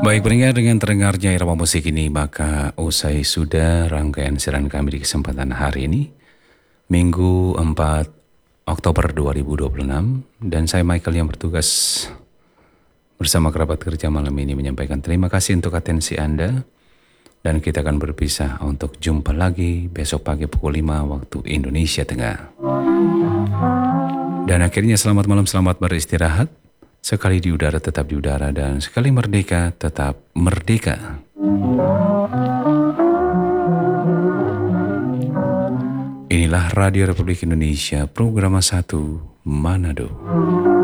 Baik, beringat dengan terdengarnya irama musik ini, maka usai sudah rangkaian siaran kami di kesempatan hari ini, Minggu 4 Oktober 2026, dan saya Michael yang bertugas bersama kerabat kerja malam ini menyampaikan terima kasih untuk atensi Anda, dan kita akan berpisah untuk jumpa lagi besok pagi pukul 5 waktu Indonesia Tengah. Dan akhirnya selamat malam, selamat beristirahat. Sekali di udara tetap di udara, dan sekali merdeka tetap merdeka. Inilah Radio Republik Indonesia, program 1 Manado.